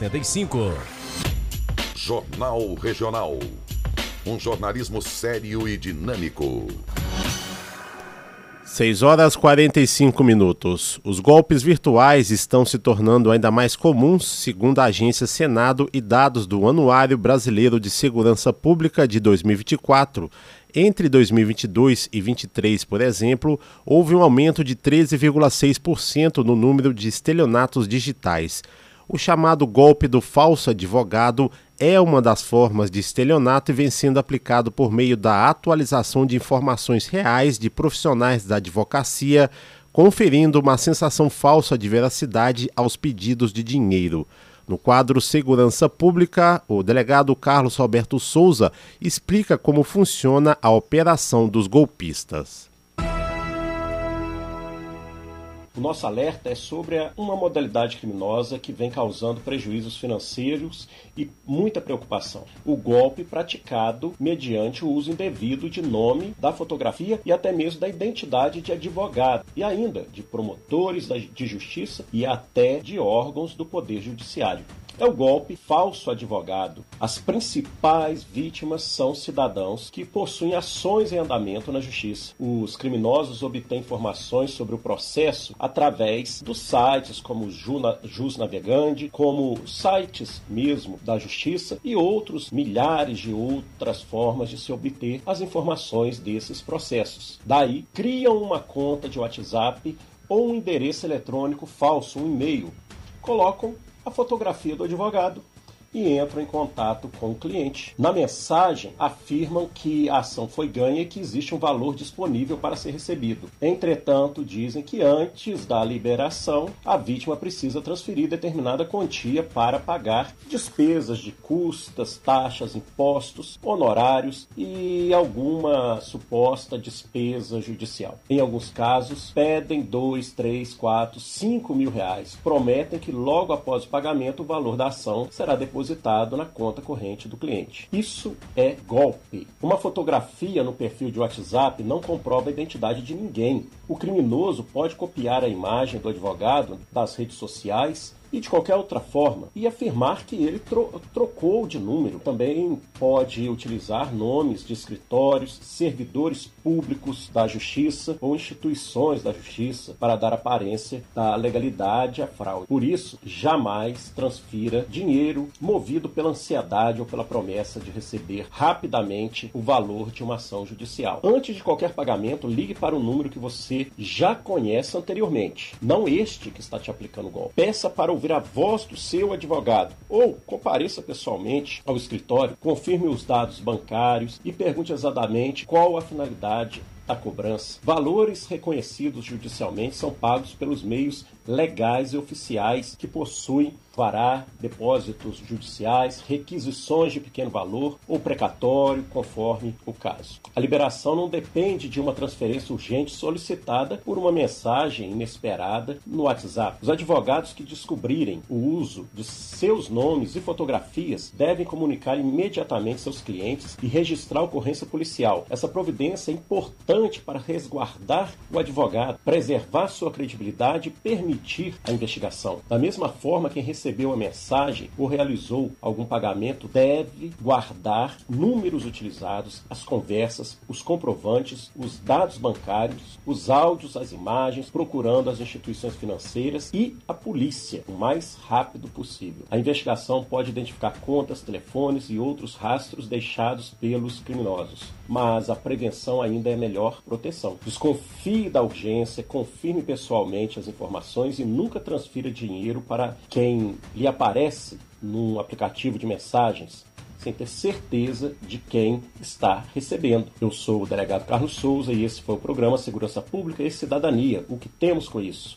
75. Jornal Regional. Um jornalismo sério e dinâmico. 6h45. Os golpes virtuais estão se tornando ainda mais comuns, segundo a agência Senado e dados do Anuário Brasileiro de Segurança Pública de 2024. Entre 2022 e 2023, por exemplo, houve um aumento de 13,6% no número de estelionatos digitais. O chamado golpe do falso advogado é uma das formas de estelionato e vem sendo aplicado por meio da atualização de informações reais de profissionais da advocacia, conferindo uma sensação falsa de veracidade aos pedidos de dinheiro. No quadro Segurança Pública, o delegado Carlos Roberto Souza explica como funciona a operação dos golpistas. O nosso alerta é sobre uma modalidade criminosa que vem causando prejuízos financeiros e muita preocupação. O golpe praticado mediante o uso indevido de nome, da fotografia e até mesmo da identidade de advogado e ainda de promotores de justiça e até de órgãos do Poder Judiciário. É o golpe falso advogado. As principais vítimas são cidadãos que possuem ações em andamento na justiça. Os criminosos obtêm informações sobre o processo através dos sites como o Jus Navegante, como sites mesmo da justiça e outros milhares de outras formas de se obter as informações desses processos. Daí, criam uma conta de WhatsApp ou um endereço eletrônico falso, um e-mail, colocam a fotografia do advogado e entram em contato com o cliente. Na mensagem, afirmam que a ação foi ganha e que existe um valor disponível para ser recebido. Entretanto, dizem que antes da liberação, a vítima precisa transferir determinada quantia para pagar despesas de custas, taxas, impostos, honorários e alguma suposta despesa judicial. Em alguns casos, pedem 2, 3, 4, 5 mil reais. Prometem que logo após o pagamento, o valor da ação será depositado na conta corrente do cliente. Isso é golpe. Uma fotografia no perfil de WhatsApp não comprova a identidade de ninguém. O criminoso pode copiar a imagem do advogado das redes sociais e de qualquer outra forma, e afirmar que ele trocou de número. Também pode utilizar nomes de escritórios, servidores públicos da justiça ou instituições da justiça para dar aparência da legalidade à fraude. Por isso, jamais transfira dinheiro movido pela ansiedade ou pela promessa de receber rapidamente o valor de uma ação judicial. Antes de qualquer pagamento, ligue para um número que você já conhece anteriormente, não este que está te aplicando o golpe. Peça para ouvir a voz do seu advogado ou compareça pessoalmente ao escritório, confirme os dados bancários e pergunte exatamente qual a finalidade da cobrança. Valores reconhecidos judicialmente são pagos pelos meios legais e oficiais que possuem alvará, depósitos judiciais, requisições de pequeno valor ou precatório, conforme o caso. A liberação não depende de uma transferência urgente solicitada por uma mensagem inesperada no WhatsApp. Os advogados que descobrirem o uso de seus nomes e fotografias devem comunicar imediatamente seus clientes e registrar a ocorrência policial. Essa providência é importante para resguardar o advogado, preservar sua credibilidade e permitir a investigação. Da mesma forma, quem recebeu a mensagem ou realizou algum pagamento deve guardar números utilizados, as conversas, os comprovantes, os dados bancários, os áudios, as imagens, procurando as instituições financeiras e a polícia o mais rápido possível. A investigação pode identificar contas, telefones e outros rastros deixados pelos criminosos, mas a prevenção ainda é a melhor proteção. Desconfie da urgência, confirme pessoalmente as informações e nunca transfira dinheiro para quem lhe aparece num aplicativo de mensagens sem ter certeza de quem está recebendo. Eu sou o delegado Carlos Souza e esse foi o programa Segurança Pública e Cidadania. O que temos com isso?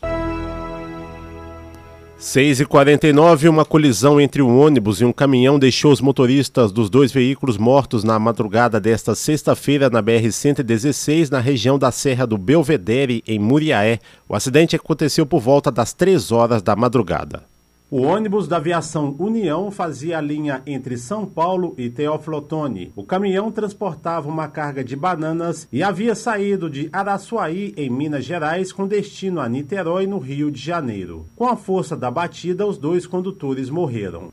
6h49, uma colisão entre um ônibus e um caminhão deixou os motoristas dos dois veículos mortos na madrugada desta sexta-feira na BR-116, na região da Serra do Belvedere, em Muriaé. O acidente aconteceu por volta das 3 horas da madrugada. O ônibus da aviação União fazia a linha entre São Paulo e Teófilo Otoni. O caminhão transportava uma carga de bananas e havia saído de Araçuaí, em Minas Gerais, com destino a Niterói, no Rio de Janeiro. Com a força da batida, os dois condutores morreram.